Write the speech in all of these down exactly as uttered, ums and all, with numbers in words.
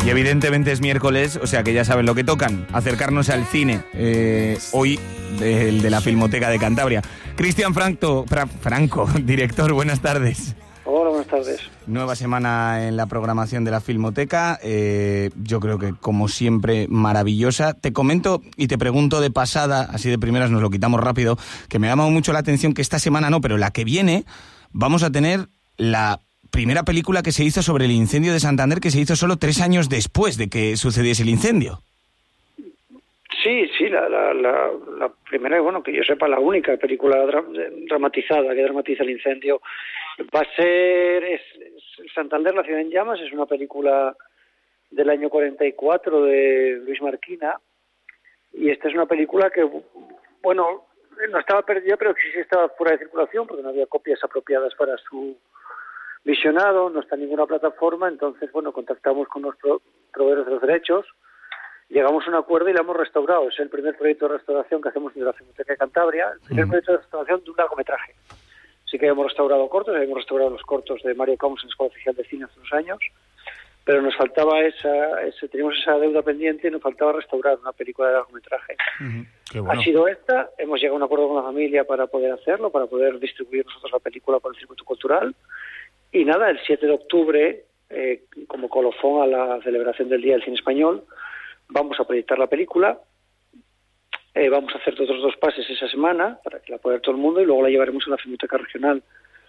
Y evidentemente es miércoles, o sea que ya saben lo que tocan, acercarnos al cine. Eh, hoy, el de la Filmoteca de Cantabria. Cristian Franco, Franco, director, buenas tardes. Hola, buenas tardes. Nueva semana en la programación de la Filmoteca, eh, yo creo que como siempre maravillosa. Te comento y te pregunto de pasada, así de primeras nos lo quitamos rápido, que me ha llamado mucho la atención que esta semana no, pero la que viene vamos a tener la primera película que se hizo sobre el incendio de Santander, que se hizo solo tres años después de que sucediese el incendio. Sí, sí, la, la, la, la primera, bueno, que yo sepa, la única película dra dramatizada que dramatiza el incendio. Va a ser es, es Santander, la ciudad en llamas, es una película del año cuarenta y cuatro de Luis Marquina, y esta es una película que, bueno, no estaba perdida, pero que sí estaba fuera de circulación, porque no había copias apropiadas para su visionado, no está en ninguna plataforma. Entonces, bueno, contactamos con nuestros proveedores de los derechos, llegamos a un acuerdo y la hemos restaurado. Es el primer proyecto de restauración que hacemos desde la Filmoteca de Cantabria, el primer mm. proyecto de restauración de un largometraje. Sí que hemos restaurado cortos, hemos restaurado los cortos de Mario Camus en la Escuela Oficial de Cine hace unos años, pero nos faltaba esa, ese, teníamos esa deuda pendiente y nos faltaba restaurar una película de largometraje. Uh-huh. Qué bueno. Ha sido esta, hemos llegado a un acuerdo con la familia para poder hacerlo, para poder distribuir nosotros la película por el circuito cultural, y nada, el siete de octubre, eh, como colofón a la celebración del Día del Cine Español, vamos a proyectar la película. Eh, vamos a hacer otros dos pases esa semana para que la pueda ver todo el mundo, y luego la llevaremos a la Filmoteca Regional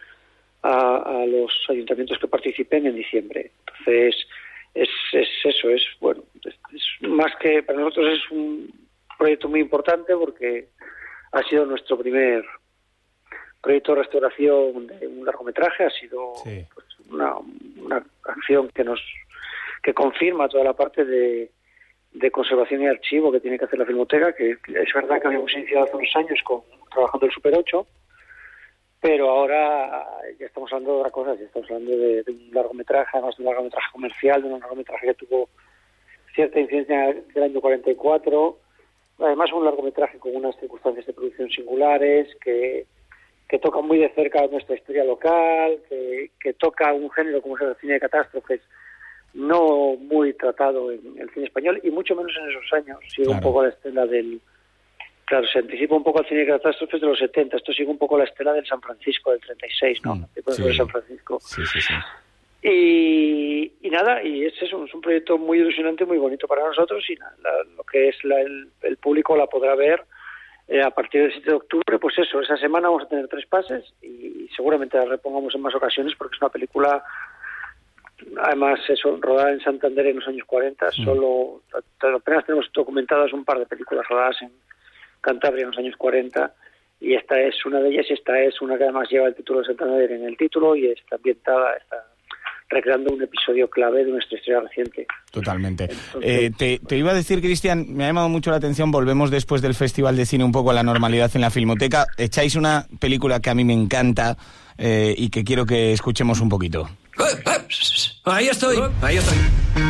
a, a los ayuntamientos que participen en diciembre. Entonces, es, es eso, es bueno, es, es más que para nosotros es un proyecto muy importante porque ha sido nuestro primer proyecto de restauración de un largometraje. Ha sido sí. pues, una, una acción que nos que confirma toda la parte de de conservación y archivo que tiene que hacer la Filmoteca, que es verdad que habíamos iniciado hace unos años con trabajando el Super ocho, pero ahora ya estamos hablando de otra cosa, ya estamos hablando de, de un largometraje, además de un largometraje comercial, de un largometraje que tuvo cierta incidencia del año cuarenta y cuatro, además un largometraje con unas circunstancias de producción singulares, que, que toca muy de cerca nuestra historia local, que, que toca un género como es el cine de catástrofes, no muy tratado en el cine español, y mucho menos en esos años. Sigue claro. un poco la estela del... Claro, se anticipa un poco al cine de catástrofes de los setenta. Esto sigue un poco la estela del San Francisco del treinta y seis, ¿no? Mm, sí. de San Francisco. Sí, sí, sí. Y, y nada, y es eso, es un proyecto muy ilusionante, muy bonito para nosotros, y nada, la, lo que es la, el, el público la podrá ver eh, a partir del siete de octubre. Pues eso, esa semana vamos a tener tres pases y seguramente la repongamos en más ocasiones porque es una película... Además, eso, rodada en Santander en los años cuarenta, mm. solo apenas tenemos documentadas un par de películas rodadas en Cantabria en los años cuarenta, y esta es una de ellas, y esta es una que además lleva el título de Santander en el título y está ambientada, está recreando un episodio clave de nuestra historia reciente. Totalmente. Entonces, eh, te, te iba a decir, Cristian, me ha llamado mucho la atención, volvemos después del Festival de Cine un poco a la normalidad en la Filmoteca. Echáis una película que a mí me encanta eh, y que quiero que escuchemos un poquito. Ahí estoy, ahí estoy.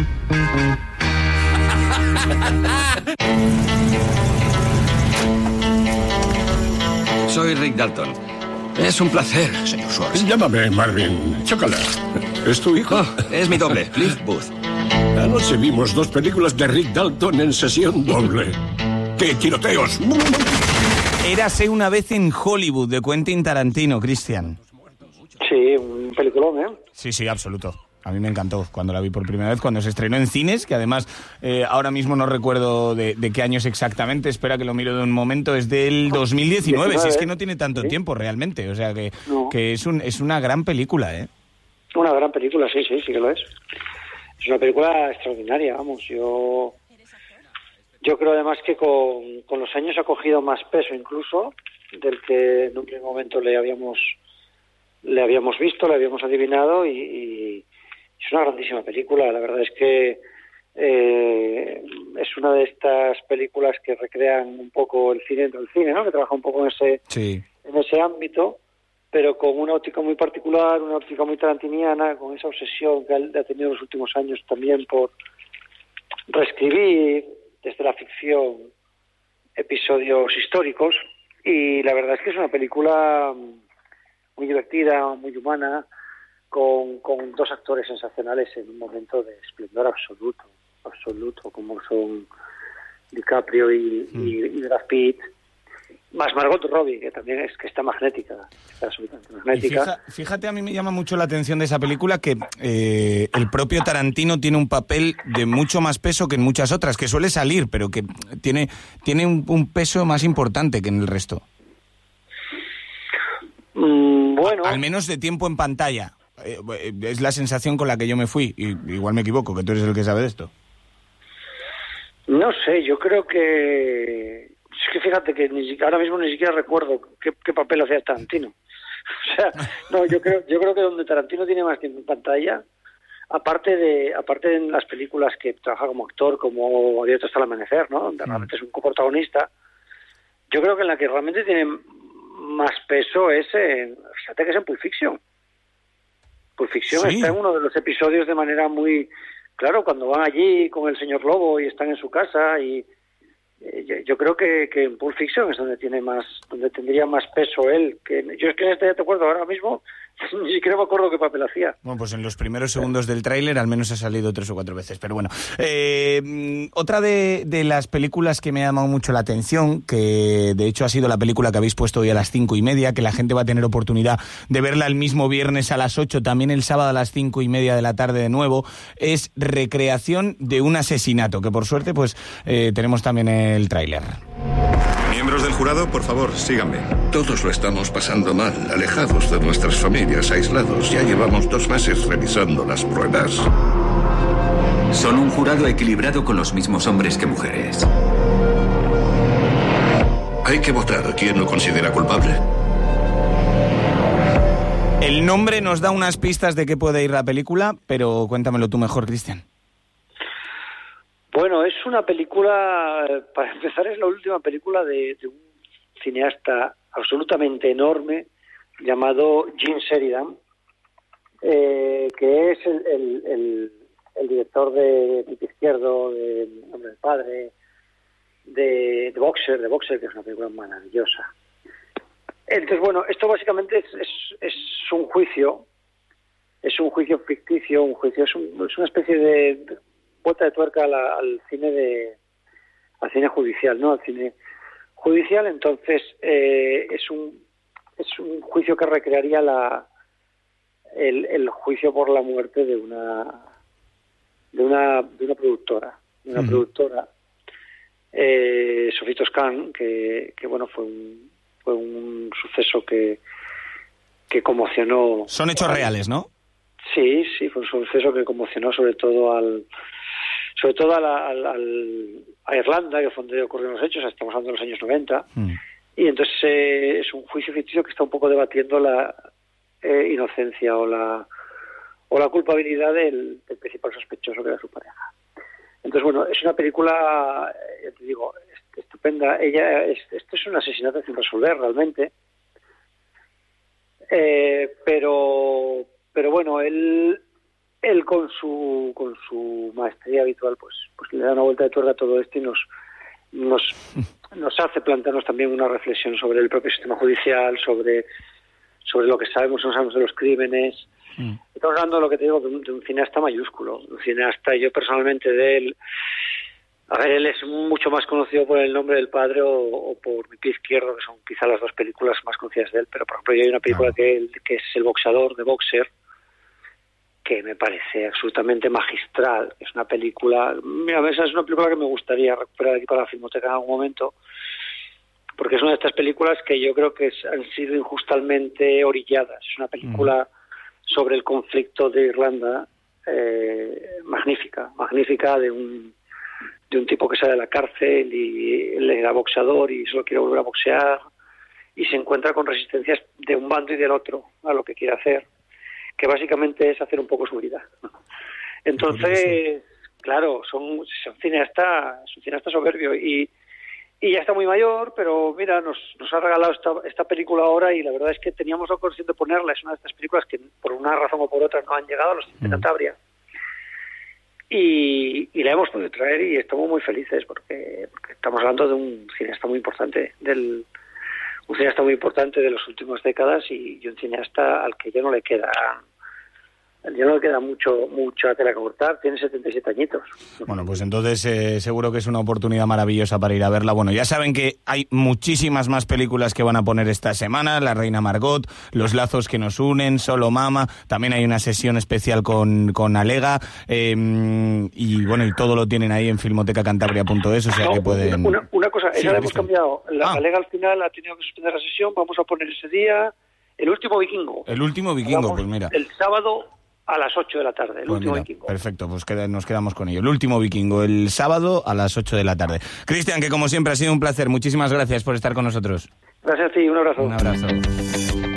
Soy Rick Dalton. Es un placer, señor Schwartz. Llámame Marvin. Chócala. ¿Es tu hijo? Oh, es mi doble, Cliff Booth. Anoche vimos dos películas de Rick Dalton en sesión doble. ¡Qué tiroteos! Érase una vez en Hollywood, de Quentin Tarantino, Cristian. Sí, un peliculón, ¿eh? Sí, sí, absoluto. A mí me encantó cuando la vi por primera vez, cuando se estrenó en cines, que además eh, ahora mismo no recuerdo de, de qué años exactamente, espera que lo miro de un momento, es del dos mil diecinueve, diecinueve, si es que no tiene tanto ¿sí? tiempo realmente, o sea que, no. que es, un, es una gran película, ¿eh? Una gran película, sí, sí, sí que lo es. Es una película extraordinaria, vamos, yo... Yo creo además que con, con los años ha cogido más peso incluso del que en un primer momento le habíamos... le habíamos visto, le habíamos adivinado, y, y es una grandísima película. La verdad es que eh, es una de estas películas que recrean un poco el cine dentro del cine, ¿no? Que trabaja un poco en ese sí. en ese ámbito, pero con una óptica muy particular, una óptica muy tarantiniana, con esa obsesión que ha tenido en los últimos años también por reescribir desde la ficción episodios históricos. Y la verdad es que es una película muy divertida, muy humana, con, con dos actores sensacionales en un momento de esplendor absoluto. absoluto, como son DiCaprio y, mm. y, y Brad Pitt, más Margot Robbie, que también es que está magnética, está absolutamente magnética. Fija, fíjate, a mí me llama mucho la atención de esa película que eh, el propio Tarantino tiene un papel de mucho más peso que en muchas otras, que suele salir, pero que tiene, tiene un, un peso más importante que en el resto. Mm, bueno. Al menos de tiempo en pantalla. Eh, es la sensación con la que yo me fui, y igual me equivoco, que tú eres el que sabe de esto. No sé, yo creo que... Es que fíjate que ni siquiera, ahora mismo ni siquiera recuerdo qué, qué papel hacía Tarantino. O sea, no, yo creo, yo creo que donde Tarantino tiene más tiempo en pantalla, aparte de, aparte de en las películas que trabaja como actor, como Directo hasta el amanecer, ¿no? Donde mm. realmente es un coprotagonista, yo creo que en la que realmente tiene más peso es en, fíjate que es en Pulp Fiction. Pulp Fiction sí. Está en uno de los episodios de manera muy, claro, cuando van allí con el señor Lobo y están en su casa y eh, yo creo que, que en Pulp Fiction es donde tiene más, donde tendría más peso él. Que yo es que en este, te acuerdo ahora mismo, ni siquiera me acuerdo qué papel hacía. Bueno, pues en los primeros segundos del tráiler al menos ha salido tres o cuatro veces, pero bueno. Eh, otra de, de las películas que me ha llamado mucho la atención, que de hecho ha sido la película que habéis puesto hoy a las cinco y media, que la gente va a tener oportunidad de verla el mismo viernes a las ocho, también el sábado a las cinco y media de la tarde de nuevo, es Recreación de un asesinato, que por suerte pues eh, tenemos también el tráiler. Miembros del jurado, por favor, síganme. Todos lo estamos pasando mal, alejados de nuestras familias, aislados. Ya llevamos dos meses revisando las pruebas. Son un jurado equilibrado con los mismos hombres que mujeres. Hay que votar. ¿Quién lo considera culpable? El nombre nos da unas pistas de qué puede ir la película, pero cuéntamelo tú mejor, Cristian. Bueno, es una película, para empezar, es la última película de, de un cineasta absolutamente enorme llamado Gene Sheridan, eh, que es el, el, el, el director de Pie Izquierdo, de Hombre del Padre, de, de Boxer, de Boxer, que es una película maravillosa. Entonces, bueno, esto básicamente es, es, es un juicio, es un juicio ficticio, un juicio, es, un, es una especie de vuelta de tuerca al, al cine de al cine judicial, ¿no? Al cine judicial, entonces eh, es un es un juicio que recrearía la el, el juicio por la muerte de una de una de una productora, de una uh-huh. productora eh, Sophie Toscan, que, que bueno fue un fue un suceso que que conmocionó. Son hechos reales, ¿no? Sí, sí, fue un suceso que conmocionó sobre todo al sobre todo a, la, al, al, a Irlanda, que fue donde ocurrieron los hechos, estamos hablando de los años noventa, mm. y entonces eh, es un juicio ficticio que está un poco debatiendo la eh, inocencia o la o la culpabilidad del, del principal sospechoso, que era su pareja. Entonces, bueno, es una película, ya te digo, estupenda. Ella, es, esto es un asesinato sin resolver realmente, eh, pero pero bueno, él él con su con su maestría habitual pues pues le da una vuelta de tuerca a todo esto y nos nos nos hace plantearnos también una reflexión sobre el propio sistema judicial, sobre sobre lo que sabemos o no sabemos de los crímenes. Mm. Estamos hablando de lo que te digo, de un, de un cineasta mayúsculo, un cineasta, yo personalmente de él, a ver, él es mucho más conocido por El nombre del padre o, o por Mi pie izquierdo, que son quizá las dos películas más conocidas de él, pero por ejemplo yo hay una película que, él, que es El boxeador, de Boxer, que me parece absolutamente magistral. Es una película, mira, esa es una película que me gustaría recuperar aquí para la Filmoteca en algún momento, porque es una de estas películas que yo creo que es, han sido injustamente orilladas. Es una película mm. sobre el conflicto de Irlanda, eh, magnífica, magnífica, de un de un tipo que sale de la cárcel y él era boxeador y solo quiere volver a boxear y se encuentra con resistencias de un bando y del otro a lo que quiere hacer, que básicamente es hacer un poco su vida. Entonces, claro, son, son cineasta, es un cineasta soberbio y, y ya está muy mayor, pero mira, nos, nos ha regalado esta, esta película ahora y la verdad es que teníamos la ocasión de ponerla. Es una de estas películas que por una razón o por otra no han llegado a los cines de Cantabria. Y, y la hemos podido traer y estamos muy felices porque, porque estamos hablando de un cineasta muy importante, del un cineasta muy importante de las últimas décadas y, y un cineasta al que ya no le queda ya no le queda mucho mucha tela que cortar, tiene setenta y siete añitos. Bueno, pues entonces eh, seguro que es una oportunidad maravillosa para ir a verla. Bueno, ya saben que hay muchísimas más películas que van a poner esta semana, La Reina Margot, Los lazos que nos unen, Solo Mama, también hay una sesión especial con, con Alega, eh, y bueno, y todo lo tienen ahí en filmoteca cantabria punto es, o sea no, que pueden... Una, una cosa, sí, esa la hemos cambiado, la ah. Alega al final ha tenido que suspender la sesión, vamos a poner ese día El último vikingo. El último vikingo, Vamos pues mira. El sábado a las ocho de la tarde, el pues último mira, vikingo. Perfecto, pues queda, nos quedamos con ello. El último vikingo, el sábado a las ocho de la tarde. Cristian, que como siempre ha sido un placer. Muchísimas gracias por estar con nosotros. Gracias a ti, un abrazo. Un abrazo.